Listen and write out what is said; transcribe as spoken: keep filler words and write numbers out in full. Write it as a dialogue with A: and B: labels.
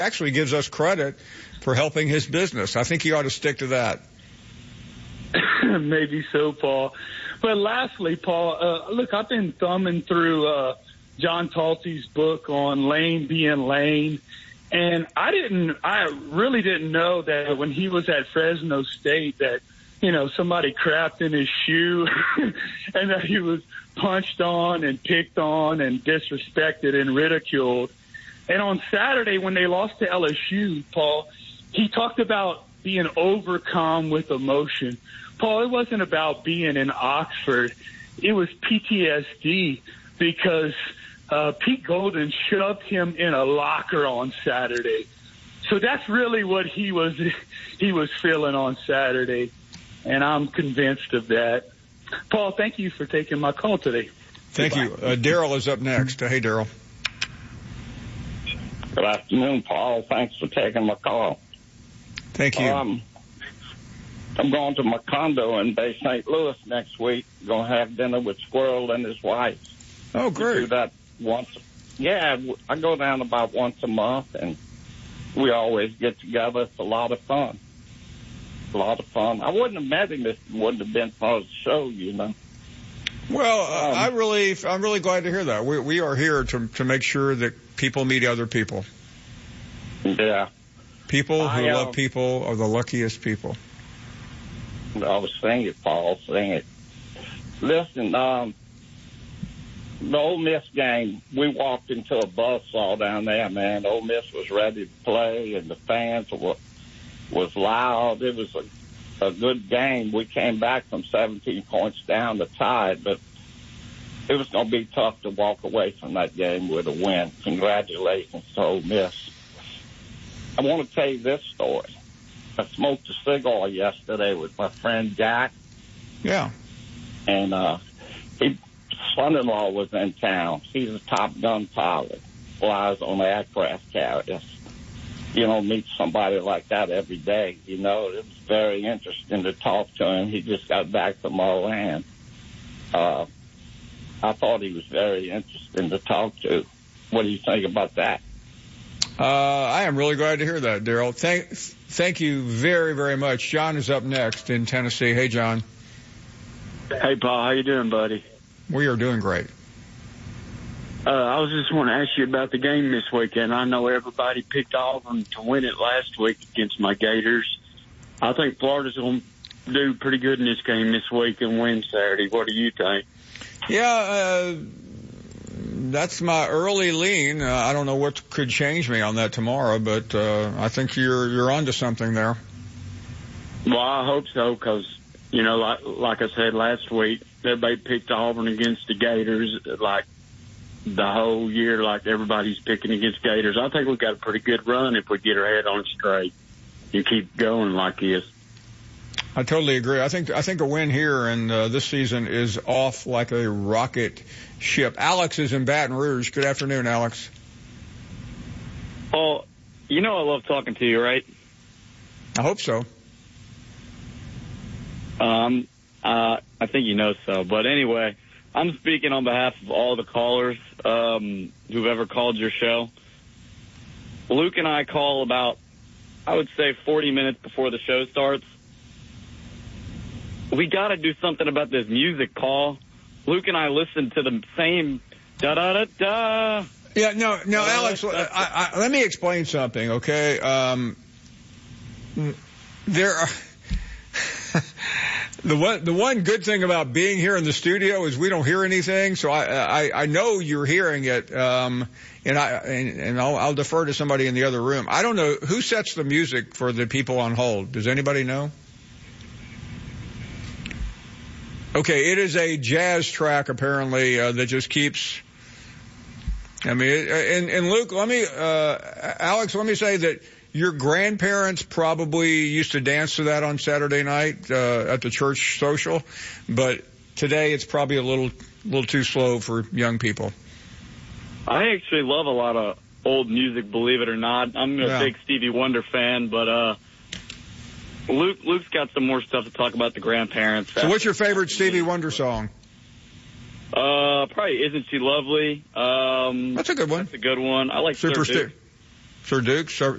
A: actually gives us credit for helping his business. I think he ought to stick to that.
B: Maybe so, Paul. But lastly, Paul, uh, look, I've been thumbing through uh, John Talty's book on Lane being Lane. And I didn't, I really didn't know that when he was at Fresno State that, you know, somebody crapped in his shoe and that he was punched on and picked on and disrespected and ridiculed. And on Saturday when they lost to L S U, Paul, he talked about being overcome with emotion. Paul, it wasn't about being in Oxford. It was P T S D because uh, Pete Golden shoved him in a locker on Saturday. So that's really what he was he was feeling on Saturday, and I'm convinced of that. Paul, thank you for taking my call today.
A: Thank Goodbye. you. Uh, Daryl is up next. Uh, hey, Daryl.
C: Good afternoon, Paul. Thanks for taking my call.
A: Thank you.
C: Um, I'm going to my condo in Bay Saint Louis next week. Going to have dinner with Squirrel and his wife.
A: Oh, great.
C: We do that once. Yeah, I go down about once a month, and we always get together. It's a lot of fun. A lot of fun. I wouldn't have met him if it wouldn't have been for the show, you know.
A: Well, uh,
C: um,
A: I really, I'm really glad to hear that. We we are here to to make sure that people meet other people.
C: Yeah.
A: People who
C: I, uh,
A: love people are the luckiest people.
C: I was sing it, Paul, sing it. Listen, um, the Ole Miss game, we walked into a buzzsaw down there, man. Ole Miss was ready to play, and the fans were was loud. It was a, a good game. We came back from seventeen points down to tie, but it was going to be tough to walk away from that game with a win. Congratulations to Ole Miss. I want to tell you this story. I smoked a cigar yesterday with my friend Jack.
A: Yeah.
C: And uh, his son-in-law was in town. He's a Top Gun pilot, flies on aircraft carriers. You don't meet somebody like that every day, you know. It was very interesting to talk to him. He just got back from Orlando. Uh, I thought he was very interesting to talk to. What do you think about that?
A: Uh, I am really glad to hear that, Daryl. Thank, thank you very, very much. John is up next in Tennessee. Hey, John.
D: Hey, Paul. How you doing, buddy?
A: We are doing great.
D: Uh, I was just want to ask you about the game this weekend. I know everybody picked Auburn to win it last week against my Gators. I think Florida's going to do pretty good in this game this week and win Saturday. What do you think?
A: Yeah, uh, that's my early lean. Uh, I don't know what could change me on that tomorrow, but uh, I think you're you're onto something there.
D: Well, I hope so, because, you know, like, like I said last week, everybody picked Auburn against the Gators, like, the whole year, like everybody's picking against Gators. I think we've got a pretty good run if we get our head on straight and keep going like this.
A: I totally agree. I think I think a win here and uh, this season is off like a rocket ship. Alex is in Baton Rouge. Good afternoon, Alex.
E: Well, you know I love talking to you, right?
A: I hope so.
E: Um, uh, I think you know so. But anyway, I'm speaking on behalf of all the callers um, who've ever called your show. Luke and I call about, I would say, forty minutes before the show starts. We got to do something about this music, Paul. Luke and I listen to the same da-da-da-da.
A: Yeah, no, no, Alex, I, I, let me explain something, okay? Um, there are... The one, the one good thing about being here in the studio is we don't hear anything. So I, I, I know you're hearing it. Um, and I, and, and I'll, I'll defer to somebody in the other room. I don't know who sets the music for the people on hold. Does anybody know? Okay. It is a jazz track apparently, uh, that just keeps, I mean, it, and, and Luke, let me, uh, Alex, let me say that your grandparents probably used to dance to that on Saturday night uh, at the church social, but today it's probably a little little too slow for young people.
E: I actually love a lot of old music, believe it or not. I'm a
A: yeah.
E: big Stevie Wonder fan, but uh, Luke Luke's got some more stuff to talk about the grandparents.
A: So what's your favorite Stevie Wonder song?
E: Uh, probably Isn't She Lovely? Um,
A: that's a good one.
E: That's a good one. I like
A: Super
E: Sir Duke.
A: St- Sir Duke. Sir